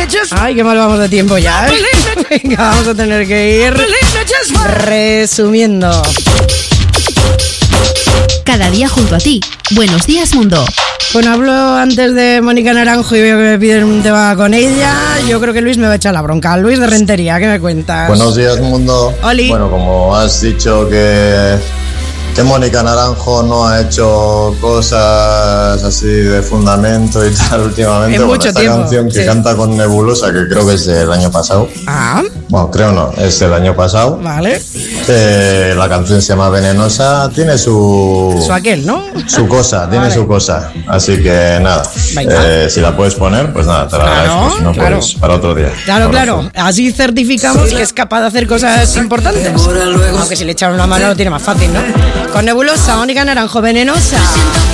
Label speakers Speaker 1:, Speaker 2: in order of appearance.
Speaker 1: Ay, qué mal vamos de tiempo ya, ¿eh? Venga, vamos a tener que ir resumiendo.
Speaker 2: Cada día junto a ti. Buenos días, mundo.
Speaker 1: Bueno, hablo antes de Mónica Naranjo y veo que me piden un tema con ella. Yo creo que Luis me va a echar la bronca. Luis de Rentería, ¿qué me cuentas?
Speaker 3: Buenos días, mundo.
Speaker 1: Oli.
Speaker 3: Bueno, como has dicho que Mónica Naranjo no ha hecho cosas así de fundamento y tal últimamente.
Speaker 1: En mucho
Speaker 3: esta
Speaker 1: tiempo,
Speaker 3: canción que
Speaker 1: sí.
Speaker 3: canta con Nebulosa, que creo que es del año pasado.
Speaker 1: Ah,
Speaker 3: Bueno, creo no, es del año pasado.
Speaker 1: vale.
Speaker 3: La canción se llama Venenosa, tiene su
Speaker 1: aquel, ¿no?
Speaker 3: su cosa, tiene
Speaker 1: Vale.
Speaker 3: su cosa. Así que nada,
Speaker 1: Venga.
Speaker 3: si la puedes poner, pues nada, te la
Speaker 1: Claro,
Speaker 3: agradezco. Si no,
Speaker 1: claro.
Speaker 3: pues para otro día.
Speaker 1: Claro,
Speaker 3: Un abrazo.
Speaker 1: claro. Así certificamos que es capaz de hacer cosas importantes. Aunque si le echaron una mano lo tiene más fácil, ¿no? Con Nebulosa, Mónica Naranjo, Venenosa.